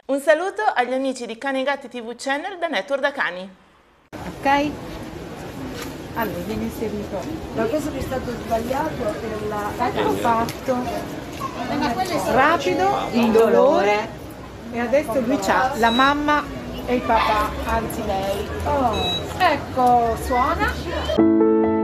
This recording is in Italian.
Un saluto agli amici di Cani e Gatti TV Channel da Network da Cani. Ok? Allora, viene inserito. Ma questo che è stato sbagliato è la... Ecco fatto. Rapido, indolore. E adesso lui c'ha la mamma e il papà, anzi lei. Oh, ecco, suona.